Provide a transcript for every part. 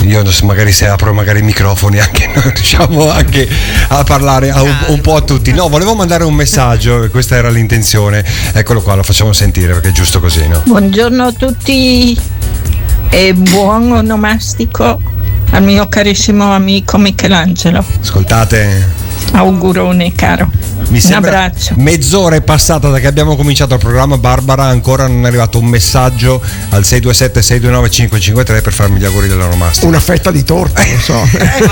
io magari se apro magari i microfoni anche noi riusciamo anche a parlare un po' a tutti. No, volevo mandare un messaggio, questa era l'intenzione. Eccolo qua, lo facciamo sentire perché è giusto così, no? Buongiorno a tutti e buon onomastico al mio carissimo amico Michelangelo. Ascoltate. Augurone caro. Mi sembra un abbraccio. Mezz'ora è passata da che abbiamo cominciato il programma, Barbara, ancora non è arrivato un messaggio al 627-629-553 per farmi gli auguri dell'onomastico. Una fetta di torta, non so.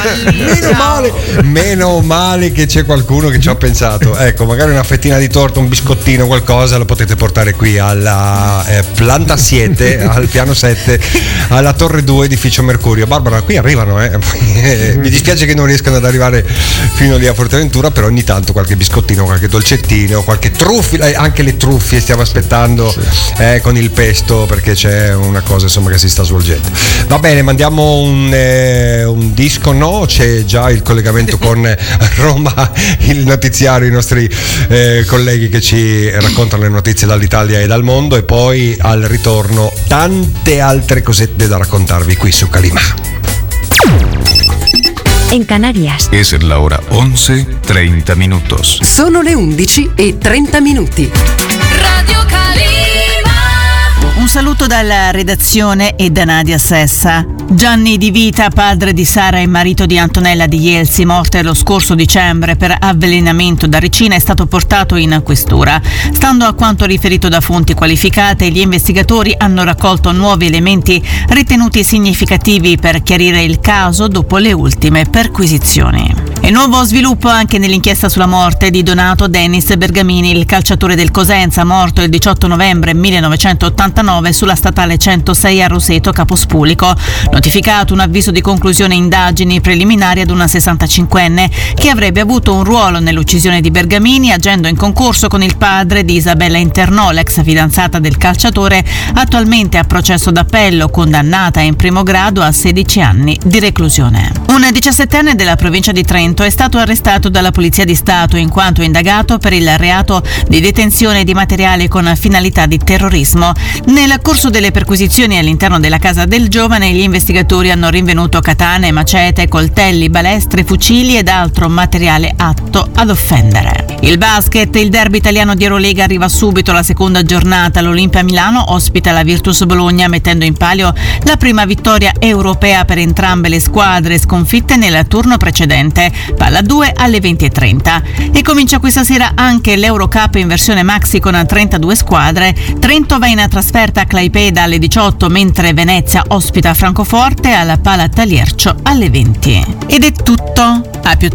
Meno male che c'è qualcuno che ci ha pensato. Ecco, magari una fettina di torta, un biscottino, qualcosa lo potete portare qui alla Planta 7, al piano 7, alla Torre 2, edificio Mercurio. Barbara, qui arrivano, mi dispiace che non riescano ad arrivare fino lì a Forteventura, però ogni tanto qualche biscottino, qualche dolcettino, qualche truffi, anche le truffie stiamo aspettando, con il pesto, perché c'è una cosa insomma che si sta svolgendo. Va bene, mandiamo un disco, no? C'è già il collegamento con Roma, il notiziario, i nostri colleghi che ci raccontano le notizie dall'Italia e dal mondo, e poi al ritorno tante altre cosette da raccontarvi qui su Calimà. En Canarias es la hora 11:30 minutos. sono le 11:30. Radio Calimà. Un saluto dalla redazione e da Nadia Sessa. Gianni Di Vita, padre di Sara e marito di Antonella Di Jelsi, morte lo scorso dicembre per avvelenamento da ricina, è stato portato in questura. Stando a quanto riferito da fonti qualificate, gli investigatori hanno raccolto nuovi elementi ritenuti significativi per chiarire il caso dopo le ultime perquisizioni. E nuovo sviluppo anche nell'inchiesta sulla morte di Donato Dennis Bergamini, il calciatore del Cosenza, morto il 18 novembre 1989 sulla statale 106 a Roseto, Capospulico. Notificato un avviso di conclusione indagini preliminari ad una 65enne che avrebbe avuto un ruolo nell'uccisione di Bergamini, agendo in concorso con il padre di Isabella Internò, l'ex fidanzata del calciatore, attualmente a processo d'appello, condannata in primo grado a 16 anni di reclusione. Un 17enne della provincia di Trento è stato arrestato dalla Polizia di Stato in quanto indagato per il reato di detenzione di materiale con finalità di terrorismo. Nel corso delle perquisizioni all'interno della casa del giovane, gli investigatori hanno rinvenuto katane, macete, coltelli, balestre, fucili ed altro materiale atto ad offendere. Il basket, il derby italiano di Eurolega arriva subito alla seconda giornata. L'Olimpia Milano ospita la Virtus Bologna, mettendo in palio la prima vittoria europea per entrambe le squadre sconfitte nel turno precedente. Palla 2 alle 20:30. E comincia questa sera anche l'Eurocup in versione maxi con 32 squadre. Trento va in trasferta a Klaipėda alle 18, mentre Venezia ospita Francoforte alla Pala Taliercio alle 20. Ed è tutto. A più